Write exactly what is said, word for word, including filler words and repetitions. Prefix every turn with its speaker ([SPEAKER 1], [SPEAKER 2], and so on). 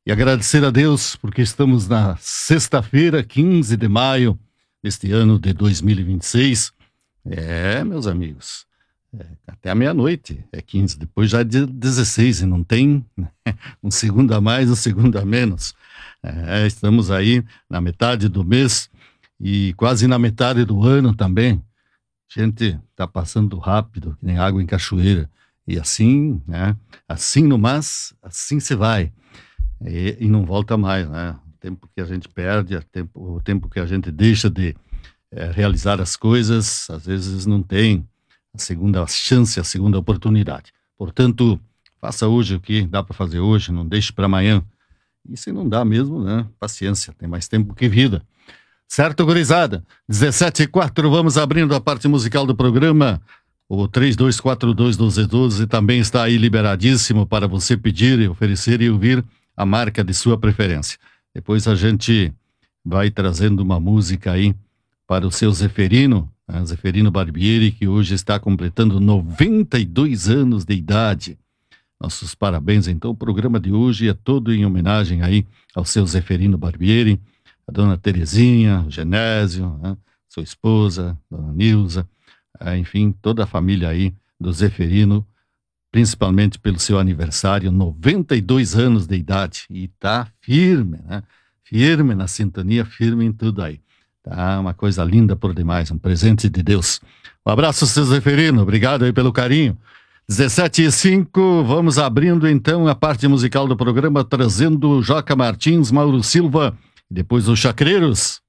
[SPEAKER 1] e agradecer a Deus porque estamos na sexta-feira, quinze de maio deste ano de dois mil e vinte e seis. É, meus amigos, é, até a meia-noite é quinze, depois já é dezesseis e não tem um segundo a mais, um segundo a menos. É, estamos aí na metade do mês e quase na metade do ano também. Gente, tá passando rápido, que nem água em cachoeira. E assim, né? Assim no mas, assim se vai. E, e não volta mais, né? O tempo que a gente perde, o tempo, o tempo que a gente deixa de é, realizar as coisas, às vezes não tem a segunda chance, a segunda oportunidade. Portanto, faça hoje o que dá para fazer hoje, não deixe para amanhã. E se não dá mesmo, né? Paciência, tem mais tempo que vida. Certo, gurizada? dezessete e quatro, vamos abrindo a parte musical do programa. O três dois quatro dois, um dois um dois também está aí liberadíssimo para você pedir, oferecer e ouvir a marca de sua preferência. Depois a gente vai trazendo uma música aí para o seu Zeferino, né? Zeferino Barbieri, que hoje está completando noventa e dois anos de idade. Nossos parabéns, então. O programa de hoje é todo em homenagem aí ao seu Zeferino Barbieri, a dona Terezinha, o Genésio, né? Sua esposa, dona Nilza, é, enfim, toda a família aí do Zeferino, principalmente pelo seu aniversário, noventa e dois anos de idade, e tá firme, né? Firme na sintonia, firme em tudo aí. Tá uma coisa linda por demais, um presente de Deus. Um abraço, seu Zeferino, obrigado aí pelo carinho. dezessete e cinco, vamos abrindo então a parte musical do programa, trazendo Joca Martins, Mauro Silva, e depois os Chacreiros.